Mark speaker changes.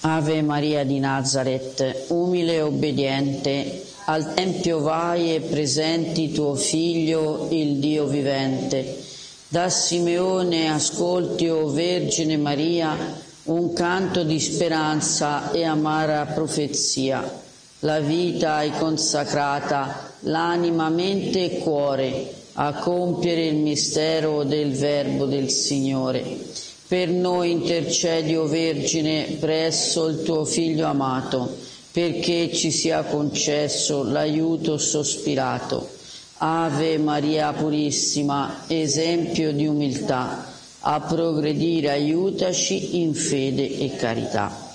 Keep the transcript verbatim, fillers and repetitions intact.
Speaker 1: Ave Maria di Nazaret, umile e obbediente, al Tempio vai e presenti tuo Figlio, il Dio vivente. Da Simeone ascolti, o Vergine Maria, un canto di speranza e amara profezia. La vita hai consacrata, l'anima, mente e cuore, a compiere il mistero del Verbo del Signore. Per noi intercedi, o Vergine, presso il tuo Figlio amato, perché ci sia concesso l'aiuto sospirato. Ave Maria Purissima, esempio di umiltà, a progredire aiutaci in fede e carità.